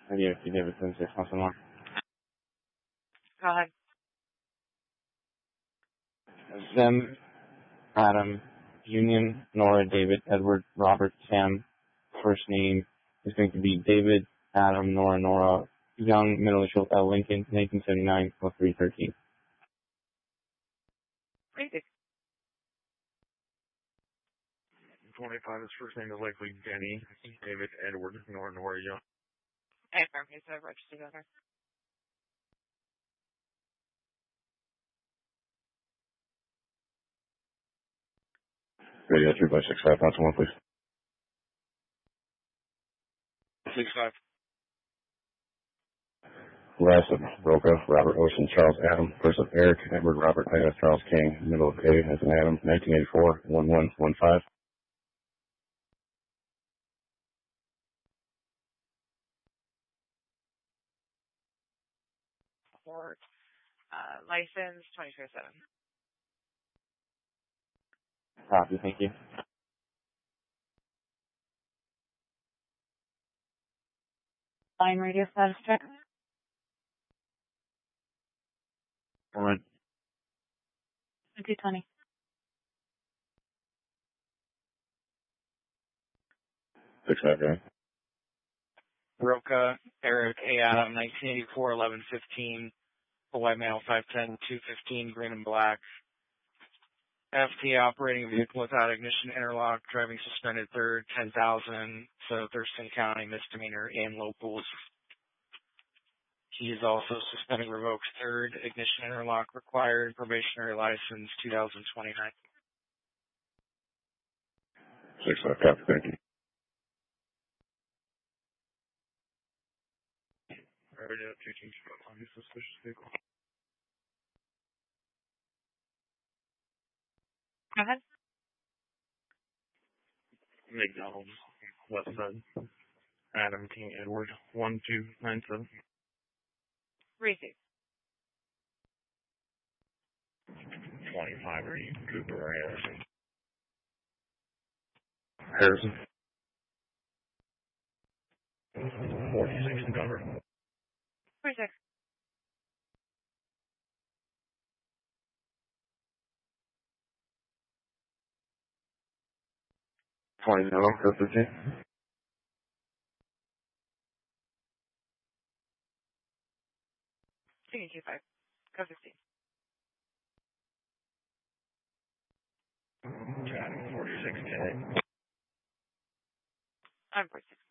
Radio T. Davidson, 611. Go ahead. Zim, Adam, Union, Nora, David, Edward, Robert, Sam. First name is going to be David, Adam, Nora, Young, middle initial L. Lincoln, 1979, 0313. Basic. 25, his first name is likely Denny, David, Edward, Nora, Young. And from his registered owner. Radio 3x65, Council 1, please. 65. Last of Roca, Robert Ocean, Charles Adam. First of Eric, Edward, Robert, Charles King. Middle of A as an Adam, 1984, 1115. Or license 2027. Copy, thank you. Line radio status check. All right. 220. 65, right? Roca, Eric, A. Adam, 1984, 1115. White male, 5'10", 215, green and black. FT operating a vehicle without ignition interlock, driving suspended third, 10,000. So Thurston County misdemeanor in locals. He is also suspended, revoked third, ignition interlock required, probationary license 2029. 65, copy, thank you. Radio 2 on this suspicious vehicle. Go ahead. McDonald's, West Side, Adam King Edward, 1297. Receive. 25, are you Cooper or Harrison? Harrison. 46 number. 46. $20, go 15. Singing 25. Go 15. Chad, 46K. I'm 46.